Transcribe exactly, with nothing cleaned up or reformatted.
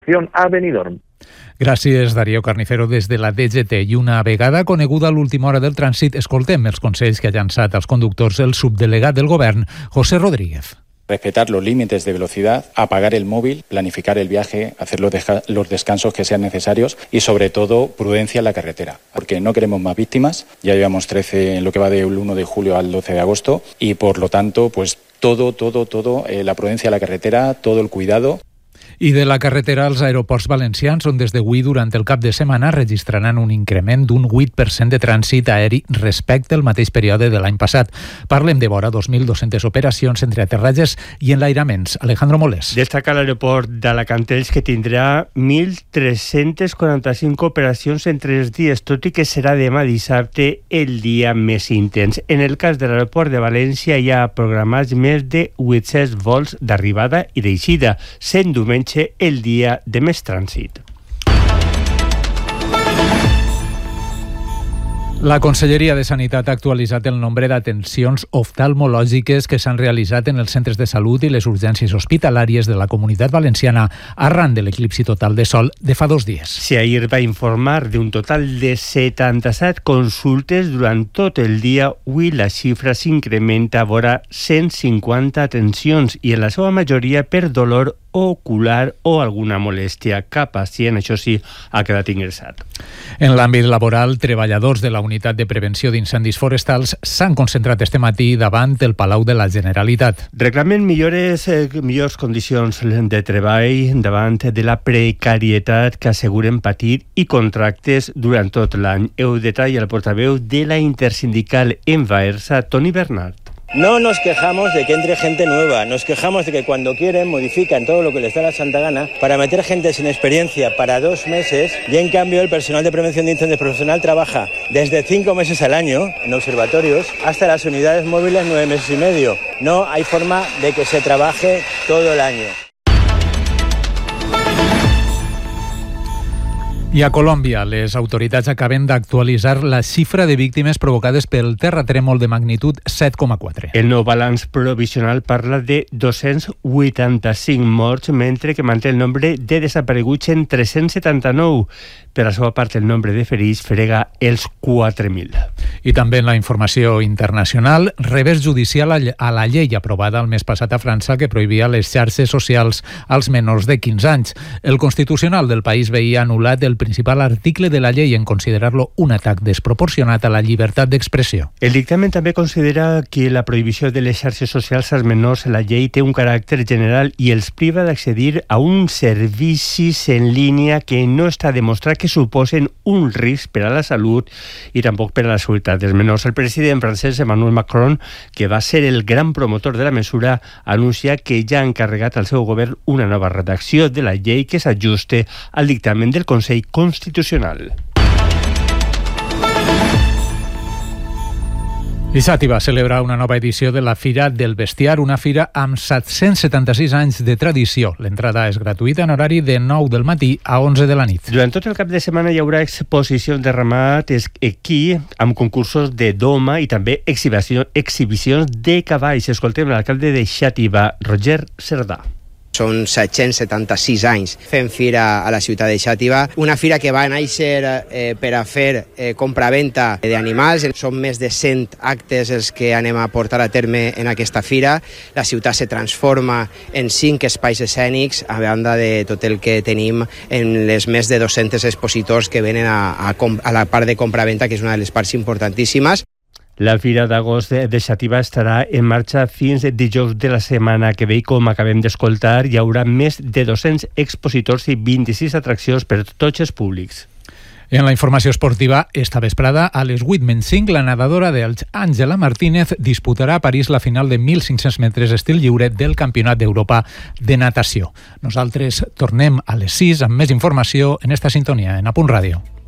a Benidorm. Gràcies, Darío Carnicero, des de la D G T. I una vegada coneguda a l'última hora del trànsit, escoltem els consells que ha llançat als conductors el subdelegat del govern, José Rodríguez. Respetar los límites de velocidad, apagar el móvil, planificar el viaje, hacer los, desca- los descansos que sean necesarios y, sobre todo, prudencia en la carretera, porque no queremos más víctimas. Ya llevamos trece en lo que va del uno de julio al doce de agosto y, por lo tanto, pues todo, todo, todo, eh, la prudencia en la carretera, todo el cuidado. I de la carretera als aeroports valencians, on des d'avui durant el cap de setmana registraran un increment d'un vuit per cent de trànsit aeri respecte al mateix període de l'any passat. Parlem de vora dos mil dos-centes operacions entre aterratges i enlairaments. Alejandro Molés. Destaca l'aeroport d'Alacantells, que tindrà mil tres-cents quaranta-cinc operacions entre els dies, tot i que serà demà dissabte el dia més intens. En el cas de l'aeroport de València hi ha programats més de vuit-cents vols d'arribada i d'eixida, sent diumenge el dia de més trànsit. La Conselleria de Sanitat ha actualitzat el nombre d'atencions oftalmològiques que s'han realitzat en els centres de salut i les urgències hospitalàries de la Comunitat Valenciana arran de l'eclipsi total de sol de fa dos dies. Si ahir va informar d'un total de setanta-set consultes durant tot el dia, avui la xifra s'incrementa a vora cent cinquanta atencions i en la seva majoria per dolor ocular o alguna molèstia. Cap pacient, això sí, ha quedat ingressat. En l'àmbit laboral, treballadors de la Unitat de Prevenció d'Incendis Forestals s'han concentrat este matí davant el Palau de la Generalitat. Reclamen millores, eh, millors condicions de treball davant de la precarietat que asseguren patir i contractes durant tot l'any. Heu detall el portaveu de la intersindical Envaersa, Toni Bernat. No nos quejamos de que entre gente nueva, nos quejamos de que cuando quieren modifican todo lo que les da la santa gana para meter gente sin experiencia para dos meses y en cambio el personal de prevención de incendios profesional trabaja desde cinco meses al año en observatorios hasta las unidades móviles nueve meses y medio. No hay forma de que se trabaje todo el año. I a Colòmbia, les autoritats acaben d'actualitzar la xifra de víctimes provocades pel terratrèmol de magnitud set coma quatre. El nou balanç provisional parla de dos-cents vuitanta-cinc morts, mentre que manté el nombre de desapareguts en tres-cents setanta-nou. Per la seva part, el nombre de ferits frega els quatre mil. I també en la informació internacional, revés judicial a la llei aprovada el mes passat a França que prohibia les xarxes socials als menors de quinze anys. El Constitucional del país veia anul·lat el principal article de la llei en considerar-lo un atac desproporcionat a la llibertat d'expressió. El dictamen també considera que la prohibició de les xarxes socials als menors en la llei té un caràcter general i els priva d'accedir a uns servicis en línia que no està demostrat que suposen un risc per a la salut i tampoc per a la seguretat dels menors. El president francès Emmanuel Macron, que va ser el gran promotor de la mesura, anuncia que ja ha encarregat al seu govern una nova redacció de la llei que s'ajuste al dictamen del Consell Constitucional. I Xàtiva celebra una nova edició de la Fira del Bestiar, una fira amb set-cents setanta-sis anys de tradició. L'entrada és gratuïta en horari de nou del matí a onze de la nit. Durant tot el cap de setmana hi haurà exposicions de ramat equí amb concursos de doma i també exhibició, exhibicions de cavalls. Escoltem l'alcalde de Xàtiva, Roger Cerdà. Són set-cents setanta-sis anys fent fira a la ciutat de Xàtiva, una fira que va néixer eh, per a fer eh, compraventa d'animals. Són més de cent actes els que anem a portar a terme en aquesta fira. La ciutat se transforma en cinc espais escènics, a banda de tot el que tenim en les més de dos-cents expositors que venen a, a, a la part de compraventa, que és una de les parts importantíssimes. La Fira d'Agost de Xàtiva estarà en marxa fins dijous de la setmana que ve i, com acabem d'escoltar, hi haurà més de dos-cents expositors i vint-i-sis atraccions per tots els públics. En la informació esportiva, esta vesprada, a les vuit menys cinc, la nedadora d'Elx, Àngela Martínez, disputarà a París la final de mil cinc-cents metres estil lliure del Campionat d'Europa de natació. Nosaltres tornem a les sis amb més informació en esta sintonia, en A Punt Ràdio.